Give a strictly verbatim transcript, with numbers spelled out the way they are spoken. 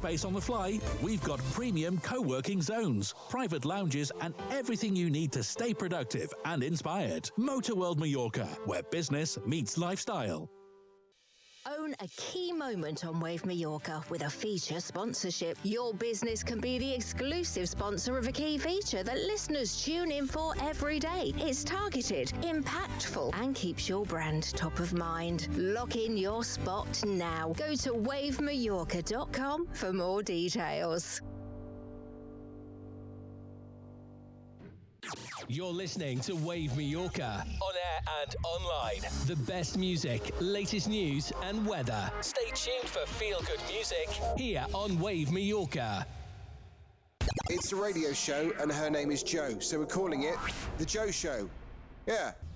space on the fly? We've got premium co-working zones, private lounges, and everything you need to stay productive and inspired. Motorworld Mallorca, where business meets lifestyle. Own a key moment on Wave Mallorca with a feature sponsorship. Your business can be the exclusive sponsor of a key feature that listeners tune in for every day. It's targeted, impactful, and keeps your brand top of mind. Lock in your spot now. Go to wave mallorca dot com for more details. You're listening to Wave Mallorca, on air and online. The best music, latest news and weather. Stay tuned for feel-good music here on Wave Mallorca. It's a radio show and her name is Jo, so we're calling it The Jo Show. Yeah.